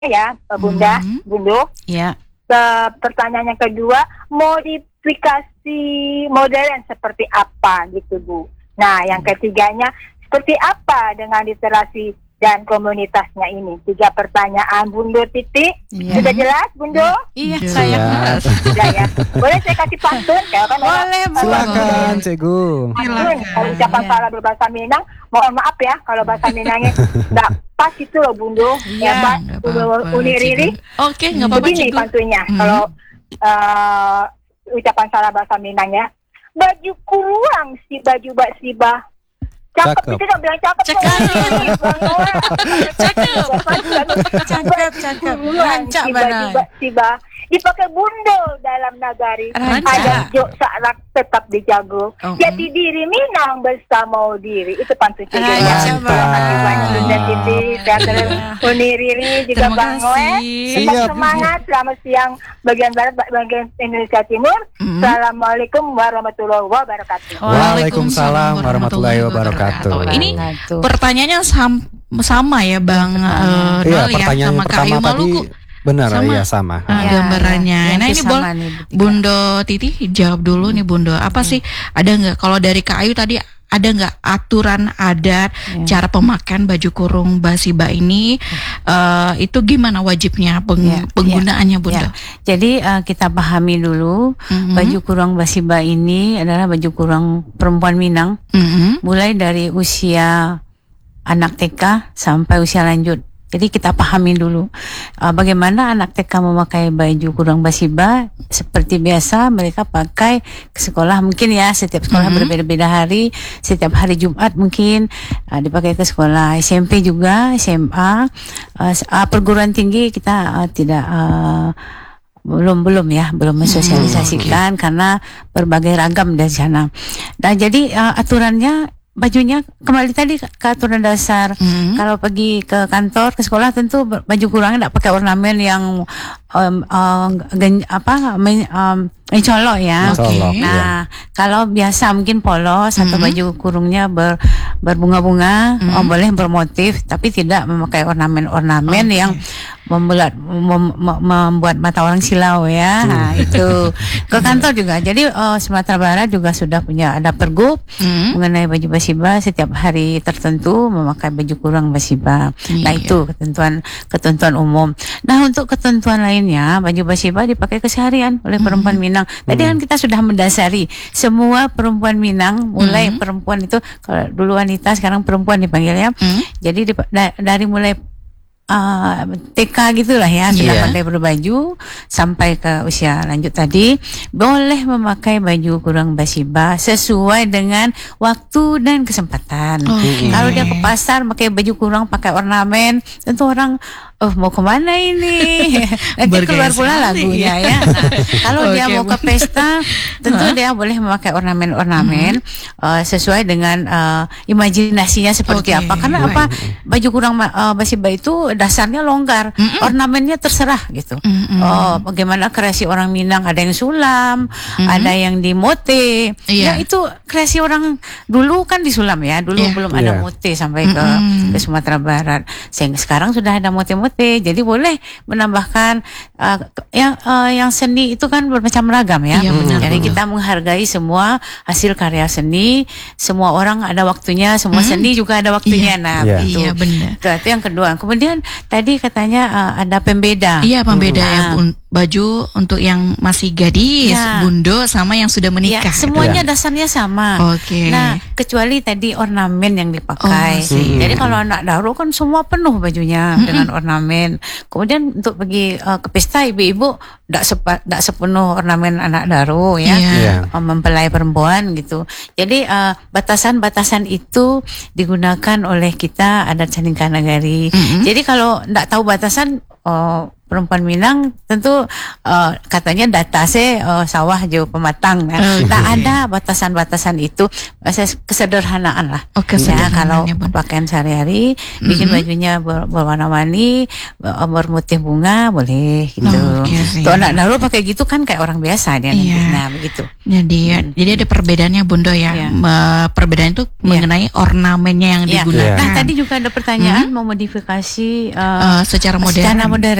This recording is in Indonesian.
ya, Bunda, Bundu. Ya. Pertanyaan yang kedua, modifikasi modern seperti apa gitu, Bu? Nah, yang ketiganya, seperti apa dengan literasi dan komunitasnya ini? 3 pertanyaan, Bundu titik. Sudah jelas, Bundu? Iya, saya. Sudah ya. Boleh saya kasih pantun? Boleh, Silakan, Cikgu. Pantun, kalau ucapan salah berbahasa Minang, mohon maaf ya kalau bahasa Minangnya nggak pas itu loh, Bundu. Iya, Pak, nggak apa-apa, Uni Riri. Oke, nggak apa-apa, Begini Cikgu. pantunnya, kalau ucapan salah bahasa Minangnya, baju kurang si baju Mbak Siba. Cakep, Cakep. itu dong bilang cakep. Cakep. Rancak Si baju mana? Mbak Siba dipakai bundel dalam nagari. Rancak. Ada jok sarak tetap dijago. Jati diri Minang bersama diri. Itu pantun Cikgu. Rancak, Terima kasih banyak Bunda Titi, Teater Uni Riri juga Terima Bang Noe. kasih. Tetap Siap. semangat. Selamat siang bagian barat, bagian Indonesia Timur. Assalamualaikum warahmatullahi wabarakatuh. Waalaikumsalam warahmatullahi wabarakatuh. Ini pertanyaannya sama ya, Bang Iya, Dol ya, pertanyaan sama Kak pertama Ayu tadi Maluku. benar Sama. ya sama. Gambarannya. Nah, ini boleh Bundo Titi jawab dulu nih, Bundo. Apa sih, ada nggak kalau dari Kak Ayu tadi, ada nggak aturan adat cara pemakaian baju kurung Basiba ini, itu gimana wajibnya penggunaannya, Bundo? Jadi kita pahami dulu baju kurung Basiba ini adalah baju kurung perempuan Minang, mulai dari usia anak TK sampai usia lanjut. Jadi kita pahami dulu bagaimana anak TK memakai baju kurung Basiba. Seperti biasa mereka pakai ke sekolah, mungkin ya setiap sekolah berbeda-beda hari. Setiap hari Jumat mungkin dipakai ke sekolah. SMP juga, SMA, perguruan tinggi kita tidak belum mensosialisasikan karena berbagai ragam dari sana. Nah, jadi aturannya bajunya kembali tadi ke aturan dasar. Kalau pergi ke kantor, ke sekolah, tentu baju kurangnya tidak pakai ornamen yang mencolok ya. Mencolok, Nah, kalau biasa mungkin polos atau baju kurungnya berbunga-bunga, boleh bermotif, tapi tidak memakai ornamen-ornamen yang membuat mata orang silau ya. Nah, itu ke kantor juga. Jadi Sumatera Barat juga sudah punya ada pergub mengenai baju Basiba, setiap hari tertentu memakai baju kurung Basiba. Nah, itu ketentuan umum. Nah, untuk ketentuan lainnya, baju Basiba dipakai keseharian oleh perempuan Minang. Tadi kan kita sudah mendasari semua perempuan Minang, mulai perempuan itu, kalau dulu wanita sekarang perempuan dipanggilnya. Jadi dari mulai TK gitulah ya, sudah pandai berbaju sampai ke usia lanjut tadi boleh memakai baju kurung Basiba sesuai dengan waktu dan kesempatan. Kalau dia ke pasar pakai baju kurung, pakai ornamen, tentu orang mau kemana ini? Nanti keluar pula lagunya ya. Nah, kalau dia mau ke pesta, tentu dia boleh memakai ornamen-ornamen sesuai dengan imajinasinya seperti apa. Karena apa? Baju kurung Basiba itu dasarnya longgar, ornamennya terserah gitu. Bagaimana kreasi orang Minang, ada yang sulam, ada yang di mote. Ya itu kreasi orang dulu kan di sulam ya. Dulu belum ada mote sampai ke Sumatera Barat. Sehingga sekarang sudah ada mote-mote. Jadi boleh menambahkan yang seni itu kan bermacam ragam ya. Jadi kita menghargai semua hasil karya seni. Semua orang ada waktunya, semua seni juga ada waktunya. Nah, begitu. Iya, benar. Itu yang kedua. Kemudian tadi katanya ada pembeda. Iya, pembeda ya, baju untuk yang masih gadis, bundo, sama yang sudah menikah. Semuanya dasarnya sama. Nah, kecuali tadi ornamen yang dipakai. Jadi kalau anak daro kan semua penuh bajunya dengan ornamen. Kemudian untuk pergi ke pesta, ibu-ibu tidak sepenuh ornamen anak daro ya, mempelai perempuan gitu. Jadi batasan-batasan itu digunakan oleh kita adat Saningsah Nagari. Jadi kalau tidak tahu batasan, perempuan Minang tentu katanya datase sawah jauh pematang. Nah, ada batasan-batasan itu, kesederhanaan lah. Ya, kalau pakaian sehari-hari bikin bajunya berwarna-warni, bermotif bunga boleh gitu. Tuh anak Darul pakai gitu kan kayak orang biasa dia nanti. Nah, begitu. Jadi ada perbedaannya Bundo ya. Perbedaan itu mengenai ornamennya yang digunakan. Nah, tadi juga ada pertanyaan mau modifikasi secara modern.